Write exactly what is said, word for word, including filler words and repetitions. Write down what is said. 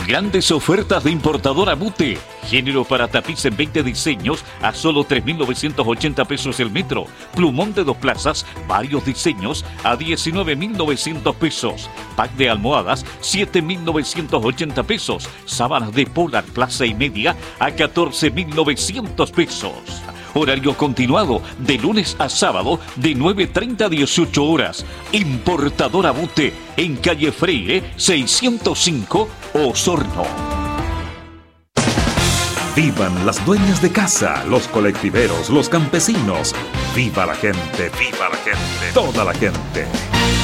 Grandes ofertas de importadora Bute. Género para tapiz en veinte diseños a solo tres mil novecientos ochenta pesos el metro. Plumón de dos plazas, varios diseños a diecinueve mil novecientos pesos. Pack de almohadas, siete mil novecientos ochenta pesos. Sábanas de Polar Plaza y Media a catorce mil novecientos pesos. Horario continuado de lunes a sábado de nueve treinta a dieciocho horas. Importadora Bute en calle Freire seiscientos cinco, Osorno. Vivan las dueñas de casa, los colectiveros, los campesinos. Viva la gente, viva la gente, toda la gente.